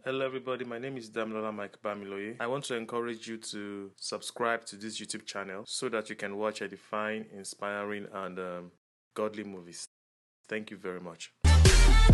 Hello everybody, my name is Damilola Mike Bamiloye. I want to encourage you to subscribe to this YouTube channel so that you can watch edifying, inspiring and godly movies. Thank you very much.